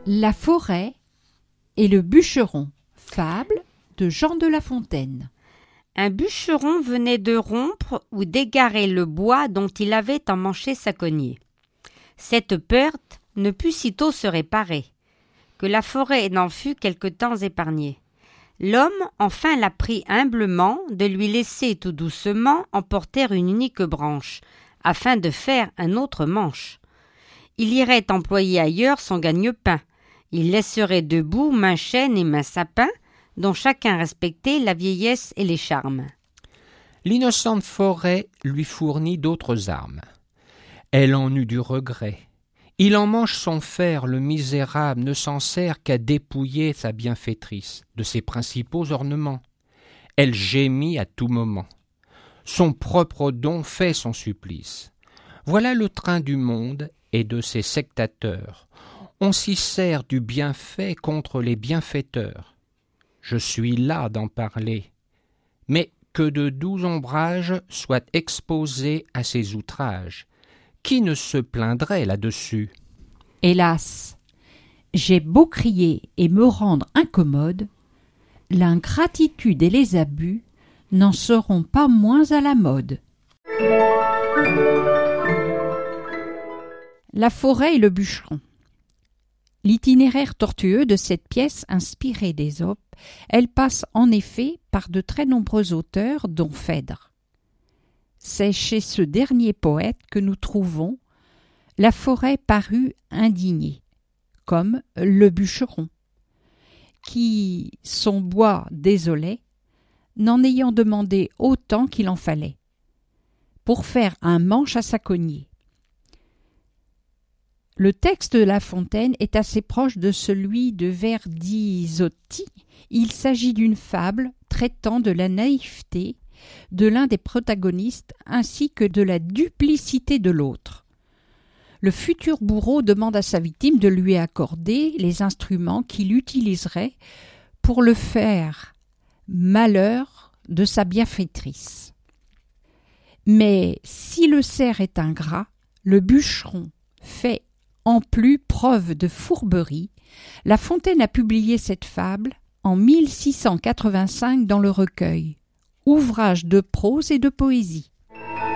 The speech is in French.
La forêt et le bûcheron, fable de Jean de La Fontaine. Un bûcheron venait de rompre ou d'égarer le bois dont il avait emmanché sa cognée. Cette perte ne put sitôt se réparer, que la forêt n'en fut quelque temps épargnée. L'homme enfin la prit humblement de lui laisser tout doucement emporter une unique branche, afin de faire un autre manche. Il irait employer ailleurs son gagne-pain. Il laisserait debout main chêne et main sapin, dont chacun respectait la vieillesse et les charmes. L'innocente forêt lui fournit d'autres armes. Elle en eut du regret. Il en mange son fer, le misérable ne s'en sert qu'à dépouiller sa bienfaitrice de ses principaux ornements. Elle gémit à tout moment. Son propre don fait son supplice. Voilà le train du monde et de ses sectateurs. On s'y sert du bienfait contre les bienfaiteurs. Je suis las d'en parler, mais que de doux ombrages soient exposés à ces outrages. Qui ne se plaindrait là-dessus? Hélas, j'ai beau crier et me rendre incommode, l'ingratitude et les abus n'en seront pas moins à la mode. La forêt et le bûcheron. L'itinéraire tortueux de cette pièce inspirée d'Ésope, elle passe en effet par de très nombreux auteurs, dont Phèdre. C'est chez ce dernier poète que nous trouvons la forêt parue indignée, comme le bûcheron, qui son bois désolait, n'en ayant demandé autant qu'il en fallait, pour faire un manche à sa cognée. Le texte de La Fontaine est assez proche de celui de Verdizzotti. Il s'agit d'une fable traitant de la naïveté de l'un des protagonistes ainsi que de la duplicité de l'autre. Le futur bourreau demande à sa victime de lui accorder les instruments qu'il utiliserait pour le faire malheur de sa bienfaitrice. Mais si le cerf est ingrat, le bûcheron fait en plus preuve de fourberie. La Fontaine a publié cette fable en 1685 dans le recueil, ouvrage de prose et de poésie.